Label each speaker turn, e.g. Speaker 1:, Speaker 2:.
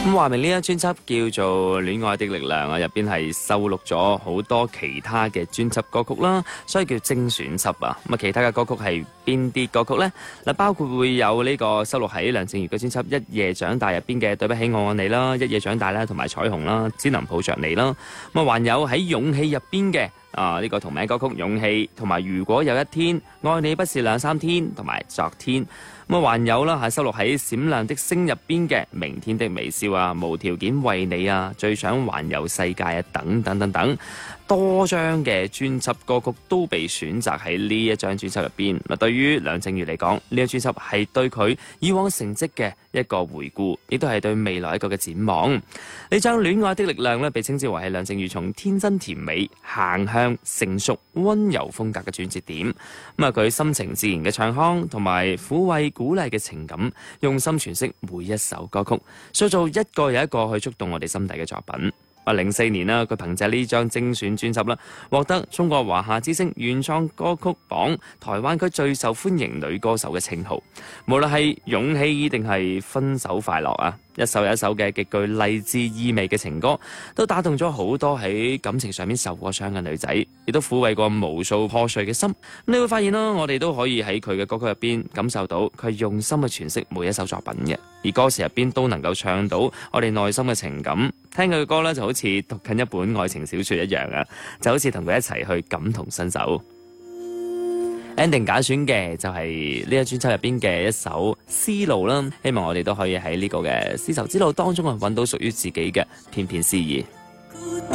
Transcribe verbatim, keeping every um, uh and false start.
Speaker 1: 咁話明呢一專輯叫做《戀愛的力量》啊，入邊係收錄咗好多其他嘅專輯歌曲啦，所以叫精選輯啊。咁啊，其他嘅歌曲係邊啲歌曲呢？嗱，包括會有呢個收錄喺梁靜茹嘅專輯《一夜長大》入邊嘅《對不起我愛你》啦，《一夜長大》啦，同埋《彩虹》啦，《只能抱着你》啦。咁啊，還有喺《勇氣》入邊嘅啊呢個同名歌曲《勇氣》，同埋《如果有一天愛你不是兩三天》，同埋《昨天》。咁啊，還有啦，係收錄喺《閃亮的星》入邊嘅《明天的微笑》啊，《無條件為你》啊，《最想環遊世界》啊，等等等等，多張嘅專輯歌曲都被選擇喺呢一張專輯入邊。嗱，對於梁靜茹嚟講，呢一張專輯係對佢以往成績嘅一個回顧，亦都係對未來一個嘅展望。呢張《戀愛的力量》咧，被稱之為係梁靜茹從天真甜美行向成熟溫柔風格嘅轉折點。咁啊，佢深情自然嘅唱腔同埋撫慰鼓勵嘅情感，用心詮釋每一首歌曲，塑造一個又一個去觸動我哋心底嘅作品。啊，零四年啦，佢憑借呢張精選專輯啦，獲得中國華夏之聲原創歌曲榜台灣區最受歡迎女歌手嘅稱號。無論係勇氣定係分手快樂啊，一首又一首嘅極具勵志意味嘅情歌，都打動咗好多喺感情上面受過傷嘅女仔，亦都撫慰過無數破碎嘅心。咁你會發現啦，我哋都可以喺佢嘅歌曲入邊感受到佢用心去詮釋每一首作品嘅，而歌詞入邊都能夠唱到我哋內心嘅情感。聽佢嘅歌咧，就好似讀緊一本愛情小說一樣啊，就好似同佢一齊去感同身受。ending 揀選嘅就係呢一專輯入邊嘅一首絲路啦，希望我哋都可以喺呢個嘅絲綢之路當中啊，揾到屬於自己嘅片片詩意。